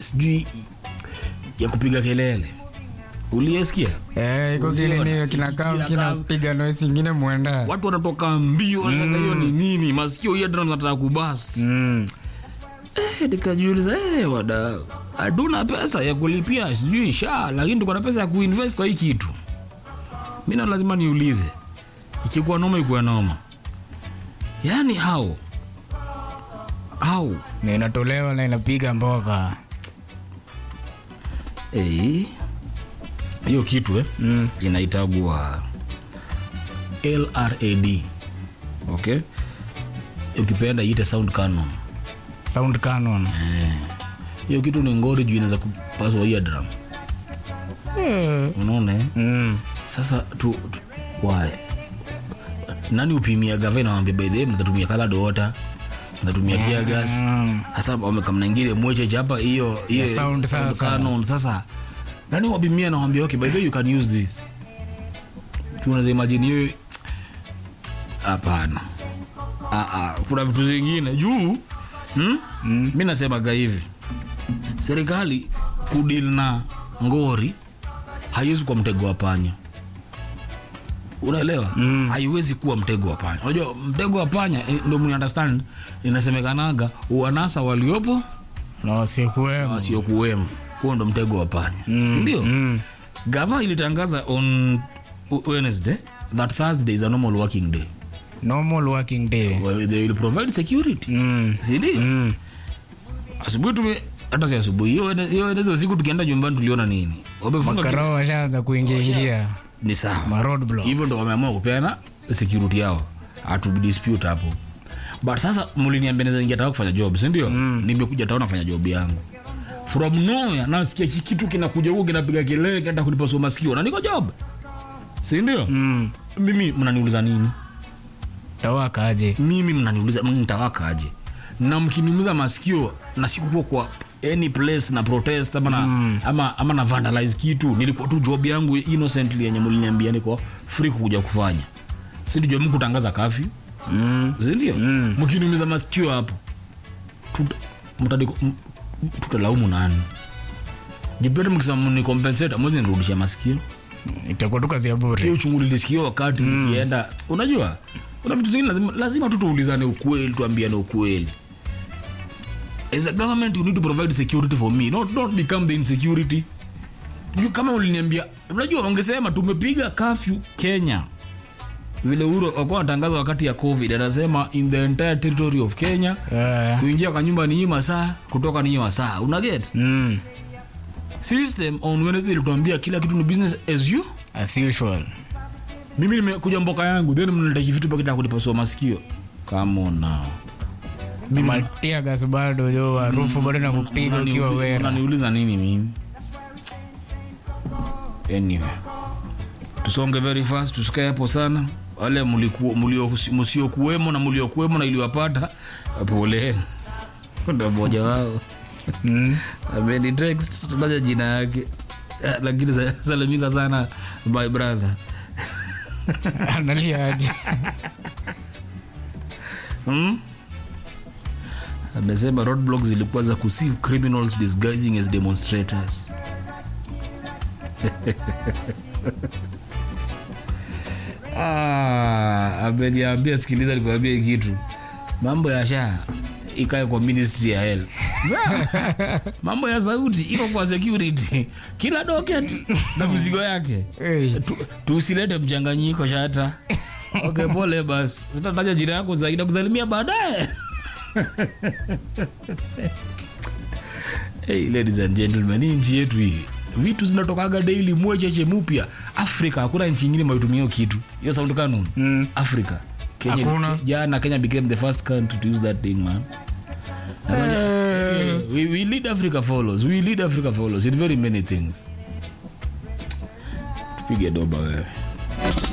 sijui ya kupiga kelele. Uliesikia? Iko kile kinapiga noise nyingine muenda. Watu wanatoka mbio wanasema hiyo ni nini? Masikio ya drum nataka kubust. Nikajiuliza wada hatuna pesa ya kulipia sijui lakini tuko na pesa ya kuinvest kwa hii kitu. Mimi lazima niulize. Ikikuwa noma ikuwa noma. Yaani how na inatolewa na inapiga mboga. Hiyo kitu inaitagwa LRAD. Okay? Ukipenda ite sound cannon. Hiyo kitu ni ngori juu inaweza kupaswa eardrum. Unaona? Sasa why? Nani upimia gavana waambie by the way mtatumia colored water, mtatumia tear gas. Sasa wamekamna nyingine mweche hapa hiyo sound cannon. Sasa nani wapimia na waambie okay by the way you can use this. Tunaweza imagine hiyo hapana. Kuna vitu zingine juu mimi nasema hivi. Serikali kudeal na ngori haiwezi kuwa mtego wa panya. Unaelewa? Haiwezi kuwa mtego wa panya. Unajua mtego wa panya ndio mni understand inasemekanaga uanasa waliopo na wasiokuwemo. Huo ndio mtego wa panya. Si ndio? Gava ilitangaza on Wednesday that Thursday is a normal working day. Well, they will provide security. Si ndio? Asubuhi hata si asubuhi hiyo siku tukienda nyumbani tuliona nini? Wamefunga karao washaanza kuingia. Ni sawa. Ma roadblock. Hivyo ndo wameamua kupeana security yao. Hatu dispute hapo. But sasa mliniambia naweza ningetaka kufanya job, si ndio? Nimekuja taona nafanya job yangu. From nowhere nasikia kitu kinakuja huko kinapiga kelele kinataka kunipasua masikio. Na niko job. Si ndio? Mimi mnaniuliza nini? Tawaka aje? Mimi mnaniuliza nitawaka aje? Na mkiniumiza masikio na sikuwa kwa any place na protest ama na vandalize kitu. Nilikuwa tu job yangu innocently yenye mliniambia niko free kuja kufanya. Si ndio Mungu tangaza kafi? Ndio. Mkiniumiza masikio hapo. Tutalaumu nani? Jipende mkisema ni compensate mmoja nirudisha masikio. Itakuwa tu kazi ya bure. Hiyo chungulizi sikio wakati zikienda. Unajua? Kuna vitu vingine lazima tuulizane ukweli, tuambiane ukweli. As a government you need to provide security for me. Don't become the insecurity. Kama uliniambia, unajua wangesema tumepiga curfew Kenya. Vile wako wanatangaza wakati ya COVID anasema in the entire territory of Kenya kuingia kwa nyumba ni masaa, kutoka ni masaa. Una get? System on Wednesday ilituambia kila kitu ni business as usual. Mimi nimekuja mboka yangu then mnataka vitu pakita kunipasua masikio. Come on now. Mimi tia gas bado jo harufu bado na kupiga ukiwa wewe. Unaniuliza nini mimi? Anyway. Tusonge very fast, tusikae hapo sana. Wale mliokuwemo na mliokuwemo na iliwapata pole. Ndio mmoja wao. Ameni text tunaje jina yake. Lakini salamika sana my brother. Analia aje. Amesema roadblocks zilikuwa za kusieve criminals disguising as demonstrators. Ameniambia sikiliza nikwambie kitu. Mambo ya ikae kwa ministry ya health. Mambo ya sauti iko kwa security. Kila docket na mzigo yake. Tusilete mchanganyiko shata. Okay, pole basi. Sitataja jina yako zaidi kusalimia baadaye. Hey ladies and gentlemen, nchi yetu hii vitu zinatokaga daily mwecheche mpya. Afrika hakuna nchi nyingine maitumia kitu. Hiyo sound canon. Afrika. Kenya became the first country to use that thing, man. We lead Africa follows in very many things. Tupige doba wewe.